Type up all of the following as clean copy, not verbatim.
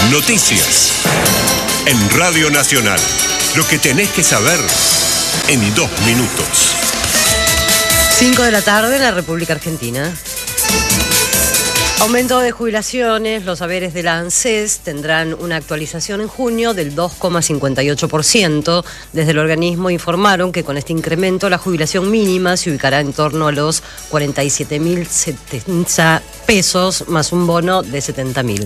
Noticias. En Radio Nacional. Lo que tenés que saber en 2 minutos. 5 de la tarde en la República Argentina. Aumento de jubilaciones. Los haberes de la ANSES tendrán una actualización en junio del 2,58%. Desde el organismo informaron que con este incremento la jubilación mínima se ubicará en torno a los 47.070 pesos más un bono de 70.000.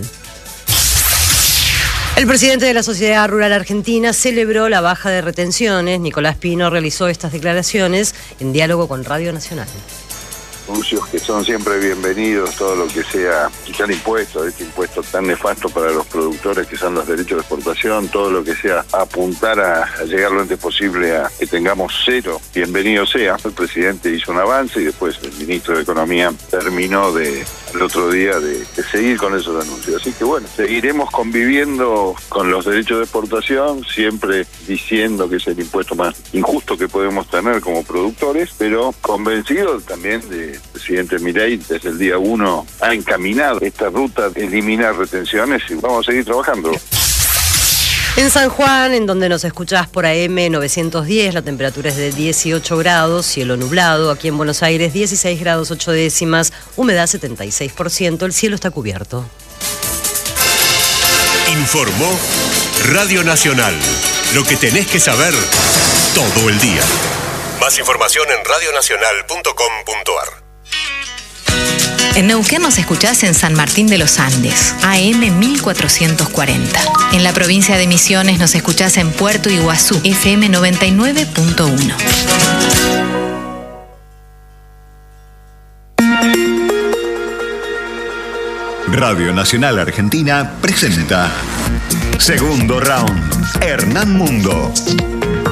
El presidente de la Sociedad Rural Argentina celebró la baja de retenciones. Nicolás Pino realizó estas declaraciones en diálogo con Radio Nacional. Anuncios que son siempre bienvenidos, todo lo que sea quitar impuestos, este impuesto tan nefasto para los productores que son los derechos de exportación, todo lo que sea apuntar a llegar lo antes posible a que tengamos cero, bienvenido sea. El presidente hizo un avance y después el ministro de Economía terminó el otro día de seguir con esos anuncios. Así que bueno, seguiremos conviviendo con los derechos de exportación, siempre diciendo que es el impuesto más injusto que podemos tener como productores, pero convencido también de presidente Milei desde el día 1 ha encaminado esta ruta de eliminar retenciones y vamos a seguir trabajando. En San Juan, en donde nos escuchás por AM 910, la temperatura es de 18 grados, cielo nublado. Aquí en Buenos Aires, 16 grados 8 décimas, humedad 76%, el cielo está cubierto. Informó Radio Nacional. Lo que tenés que saber todo el día. Más información en radionacional.com.ar. En Neuquén nos escuchás en San Martín de los Andes, AM 1440. En la provincia de Misiones nos escuchás en Puerto Iguazú, FM 99.1. Radio Nacional Argentina presenta Segundo Round, Hernán Mundo.